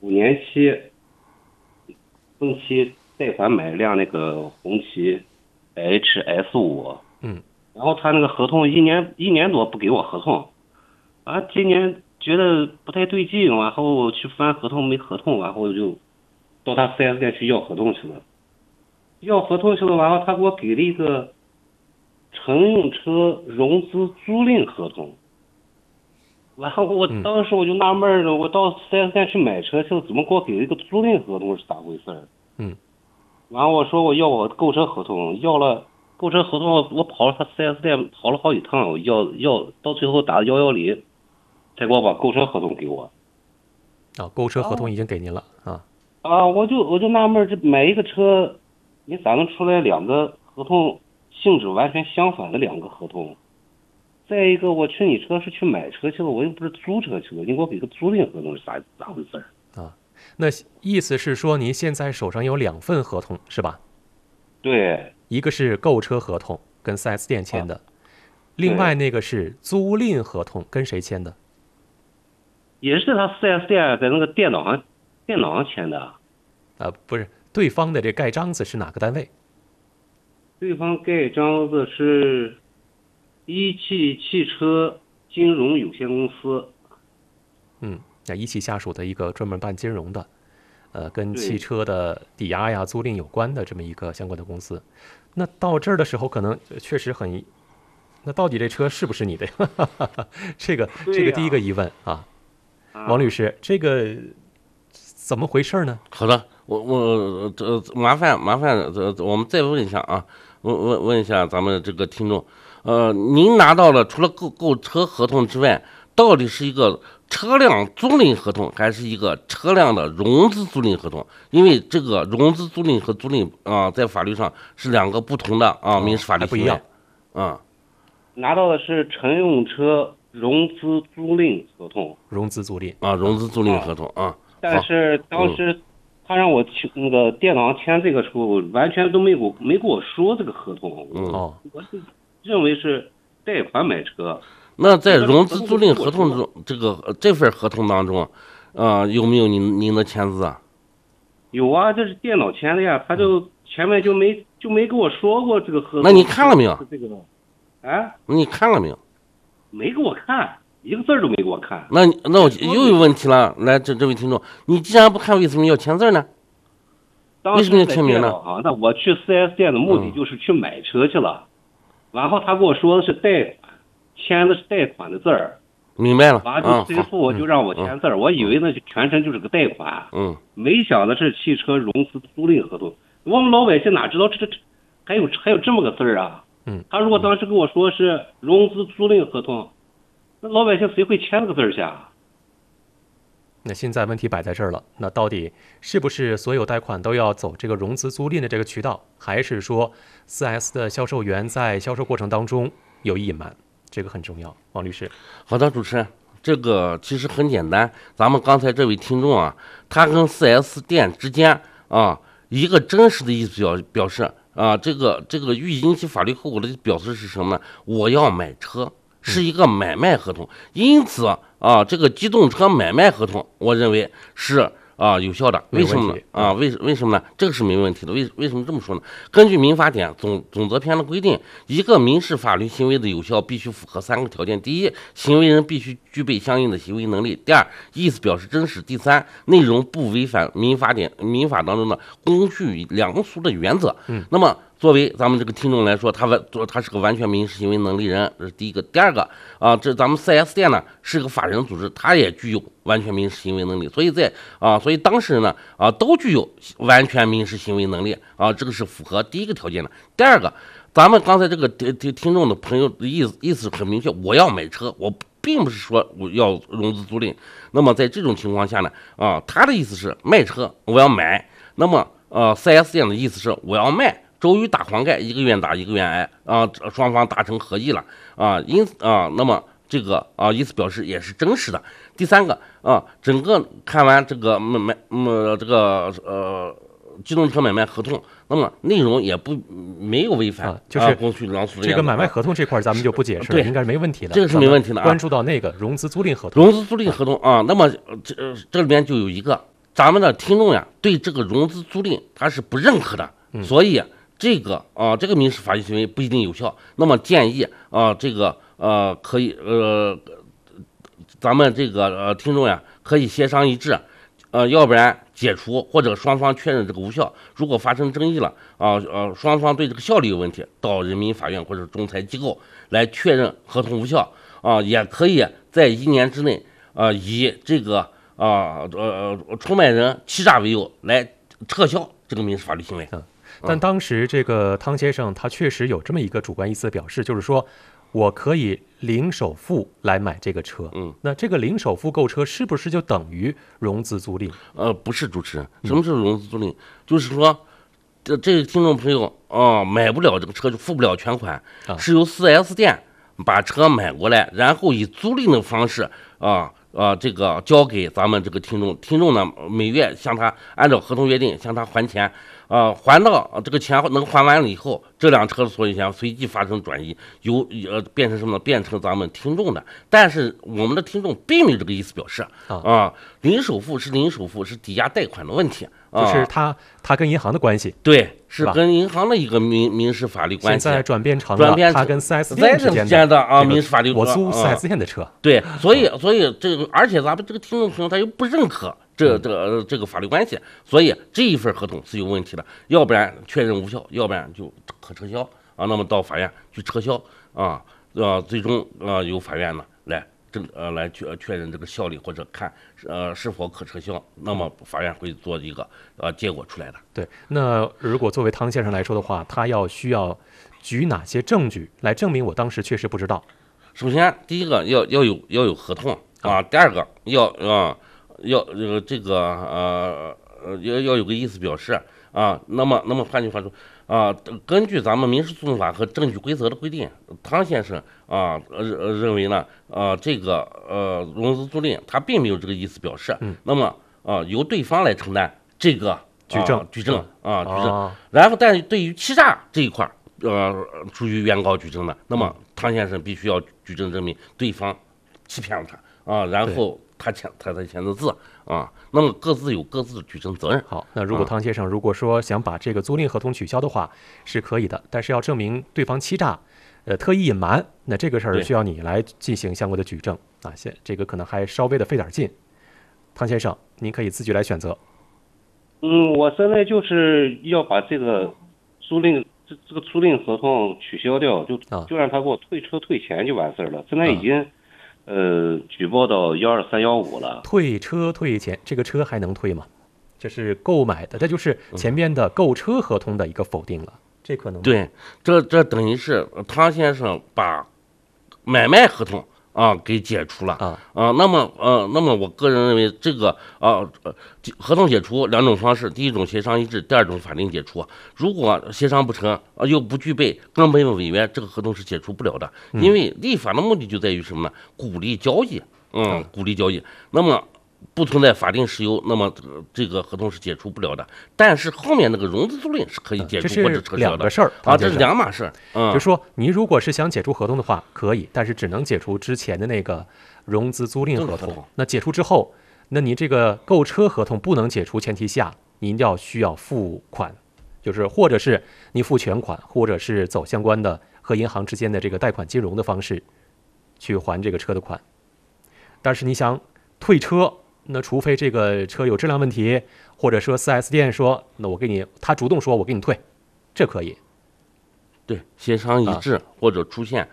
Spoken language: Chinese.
5年期分期贷款买一辆那个红旗 HS5，然后他那个合同一年多不给我合同，今年觉得不太对劲，然后去翻合同没合同，然后就到他 4S 店去要合同去了，然后他给我给了一个乘用车融资租赁合同，然后我当时我就纳闷了，我到 4S 店去买车去了，怎么给我给了一个租赁合同是咋回事？然后我说我要我购车合同，要了购车合同，我跑了他 4S 店跑了好几趟，我要到最后打110，才给我把购车合同给我。 购车合同已经给您了我就纳闷，这买一个车，你咋能出来两个合同性质完全相反的两个合同？再一个，我去你车是去买车去了，我又不是租车去了，你给我给个租赁合同是咋回事？ 那意思是说您现在手上有2份合同是吧？ 对， 一个是购车合同跟 4S 店签的，另外那个是租赁合同，跟谁签的？ 也是他 4S 店在那个电脑上签的。 不是，对方的这盖章子是哪个单位？ 对方盖章子是一汽汽车金融有限公司。 那一汽下属的一个专门办金融的，跟汽车的抵押呀、租赁有关的这么一个相关的公司。那到这儿的时候，可能确实那到底这车是不是你的？这个第一个疑问王律师，这个怎么回事呢？ 好的，我麻烦我们再问一下问一下咱们这个听众，您拿到了除了购车合同之外，到底是一个车辆租赁合同还是一个车辆的融资租赁合同？因为这个融资租赁和租赁在法律上是2个不同的民事法律不一样拿到的是乘用车融资租赁合同， 融资租赁融资租赁合同但是当时他让我去那个电脑上签这个时候，完全都没给我说这个合同。我是认为是贷款买车。 那在融资租赁合同中，这份合同当中，有没有您的签字？ 有啊，这是电脑签的呀，他就前面就没跟我说过这个合同。 那你看了没有？ 你看了没有？ 没给我看，一个字都没给我看。 那我又有问题了。来，这位听众，你既然不看，为什么要签字呢？为什么要签名呢？ 那我去 4S 店的目的就是去买车去了，然后他跟我说的是贷款，签的是贷款的字儿。 明白了。 最后我就让我签字儿，我以为那就全程就是个贷款。没想的是汽车融资租赁合同。我们老百姓哪知道这还有这么个字儿啊？他如果当时跟我说是融资租赁合同，那老百姓谁会签这个字儿去啊？ 那现在问题摆在这儿了，那到底是不是所有贷款都要走这个融资租赁的这个渠道，还是说 4S 的销售员在销售过程当中有意隐瞒？这个很重要。王律师。 好的，主持人，这个其实很简单，咱们刚才这位听众他跟 4S 店之间一个真实的意思表示这个预引起法律后果的表示是什么呢？我要买车，是一个买卖合同，因此这个机动车买卖合同，我认为是有效的。为什么呢？为什么呢？这个是没问题的。为什么这么说呢？根据民法典总则篇的规定，一个民事法律行为的有效必须符合3个条件：第一，行为人必须具备相应的行为能力；第二，意思表示真实；第三，内容不违反民法当中的公序良俗的原则。那么作为咱们这个听众来说，他是个完全民事行为能力人，这是第一个。第二个这咱们 4S 店呢是个法人组织，它也具有完全民事行为能力，所以当事人呢都具有完全民事行为能力这个是符合第一个条件的。第二个，咱们刚才这个听众的朋友的意思很明确，我要买车，我并不是说我要融资租赁。那么在这种情况下呢他的意思是卖车，我要买。那么4S 店的意思是我要卖。周瑜打黄盖，一个愿打一个愿挨双方达成合议了那么这个意思表示也是真实的。第三个整个看完这个机动车买卖合同，那么内容也没有违反就是公序良俗的。 这个买卖合同这块咱们就不解释了，应该是没问题的。 这个是没问题的。 关注到那个融资租赁合同， 融资租赁合同那么这里面就有一个咱们的听众呀对这个融资租赁他是不认可的，所以这个民事法律行为不一定有效。那么建议可以咱们这个听众呀可以协商一致，要不然解除或者双方确认这个无效。如果发生争议了双方对这个效力有问题，到人民法院或者仲裁机构来确认合同无效也可以在1年之内以这个出卖人欺诈为由来撤销这个民事法律行为。 但当时这个汤先生他确实有这么一个主观意思的表示，就是说我可以零首付来买这个车。那这个零首付购车是不是就等于融资租赁？ 不是，主持人，什么是融资租赁？就是说这个听众朋友买不了这个车就付不了全款，是由 4S 店把车买过来，然后以租赁的方式这个交给咱们这个听众呢每月向他按照合同约定向他还钱，还到这个钱能还完了以后，这辆车的所有权随即发生转移，变成什么呢？变成咱们听众的。但是我们的听众并没有这个意思表示零首付是零首付，是抵押贷款的问题， 就是他跟银行的关系， 对，是跟银行的一个民事法律关系。 现在转变成了他跟 4S 店之间的民事法律。 我租 4S 店的车， 对，所以这个，而且咱们这个听众朋友他又不认可这个法律关系，所以这一份合同是有问题的，要不然确认无效，要不然就可撤销那么到法院去撤销最终由法院呢来确认这个效力，或者看是否可撤销，那么法院会做一个结果出来的。 对，那如果作为汤先生来说的话，他需要举哪些证据来证明我当时确实不知道？ 首先，第一个要有合同第二个要这个要有个意思表示那么换句话说根据咱们民事诉讼法和证据规则的规定，汤先生认为呢这个融资租赁他并没有这个意思表示，那么由对方来承担这个举证，然后但是对于欺诈这一块属于原告举证的，那么汤先生必须要举证证明对方欺骗了他然后他才签的字那么各自有各自的举证责任。 好，那如果汤先生如果说想把这个租赁合同取消的话是可以的，但是要证明对方欺诈特意隐瞒，那这个事儿需要你来进行相关的举证这个可能还稍微的费点劲。汤先生您可以自己来选择。 我现在就是要把这个租赁这个租赁合同取消掉，就让他给我退车退钱就完事儿了。现在已经举报到12315了。 退车退钱，这个车还能退吗？这是购买的，这就是前面的购车合同的一个否定了，这可能对，这等于是汤先生把买卖合同给解除了那么我个人认为这个合同解除两种方式，第一种协商一致，第二种法定解除。如果协商不成又不具备根本的违约，这个合同是解除不了的。因为立法的目的就在于什么呢？鼓励交易，鼓励交易。那么不存在法定事由，那么这个合同是解除不了的。但是后面那个融资租赁是可以解除或者撤销的。 这是两个事儿这是两码事。 就说你如果是想解除合同的话，可以，但是只能解除之前的那个融资租赁合同。那解除之后，那你这个购车合同不能解除前提下，您需要付款，就是或者是你付全款，或者是走相关的和银行之间的这个贷款金融的方式去还这个车的款。但是你想退车，那除非这个车有质量问题，或者说 4S 店说那他主动说我给你退，这可以。 对，协商一致或者出现